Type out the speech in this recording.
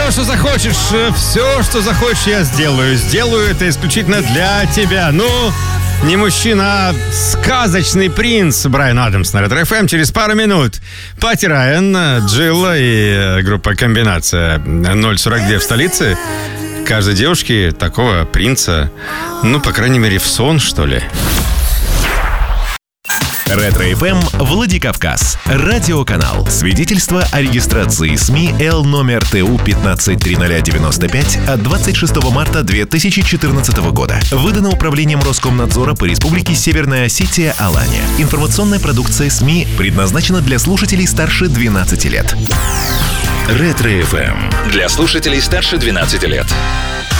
все, что захочешь, я сделаю. Сделаю это исключительно для тебя. Ну, не мужчина, а сказочный принц Брайан Адамс на Ретро ФМ через пару минут. Пати Райан, Джилла и группа «Комбинация» 042 в столице. Каждой девушке такого принца, ну, по крайней мере, в сон, что ли. Ретро-ФМ Владикавказ. Радиоканал. Свидетельство о регистрации СМИ Л номер ТУ 15-30095 от 26 марта 2014 года. Выдано Управлением Роскомнадзора по Республике Северная Осетия, Алания. Информационная продукция СМИ предназначена для слушателей старше 12 лет. Ретро-ФМ. Для слушателей старше 12 лет.